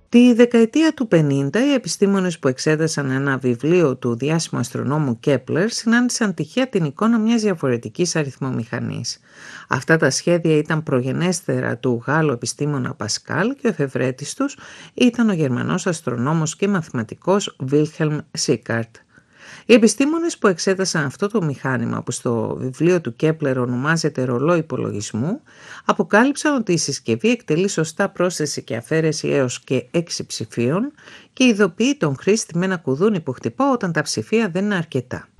Τη δεκαετία του 50, οι επιστήμονες που εξέτασαν ένα βιβλίο του διάσημου αστρονόμου Κέπλερ συνάντησαν τυχαία την εικόνα μιας διαφορετικής αριθμομηχανής. Αυτά τα σχέδια ήταν προγενέστερα του Γάλλου επιστήμονα Πασκάλ και ο εφευρέτης τους ήταν ο Γερμανός αστρονόμος και μαθηματικός Βίλχελμ Σίκαρτ. Οι επιστήμονες που εξέτασαν αυτό το μηχάνημα, που στο βιβλίο του Κέπλερ ονομάζεται ρολόι υπολογισμού, αποκάλυψαν ότι η συσκευή εκτελεί σωστά πρόσθεση και αφαίρεση έως και 6 ψηφίων και ειδοποιεί τον χρήστη με ένα κουδούνι που χτυπά όταν τα ψηφία δεν είναι αρκετά.